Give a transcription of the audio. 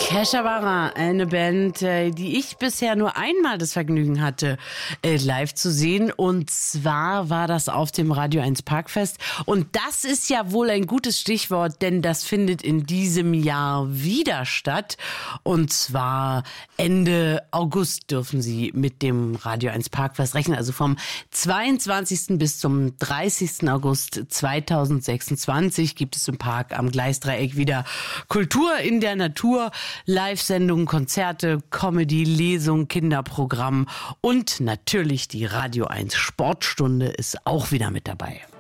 Kesha, eine Band, die ich bisher nur einmal das Vergnügen hatte, live zu sehen. Und zwar war das auf dem Radio 1 Parkfest. Und das ist ja wohl ein gutes Stichwort, denn das findet in diesem Jahr wieder statt. Und zwar Ende August dürfen Sie mit dem Radio 1 Parkfest rechnen. Also vom 22. bis zum 30. August 2026 gibt es im Park am Gleisdreieck wieder Kultur in der Natur. Live-Sendungen, Konzerte, Comedy, Lesung, Kinderprogramm und natürlich die Radio 1 Sportstunde ist auch wieder mit dabei.